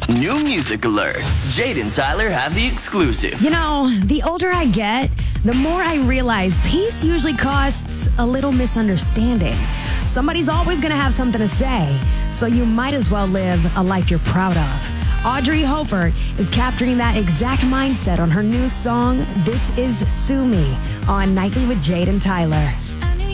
New music alert. Jade and Tyler have the exclusive. You know, the older I get, the more I realize peace usually costs a little misunderstanding. Somebody's always going to have something to say, so you might as well live a life you're proud of. Audrey Hopper is capturing that exact mindset on her new song, This Is Sue Me, on Nightly with Jade and Tyler.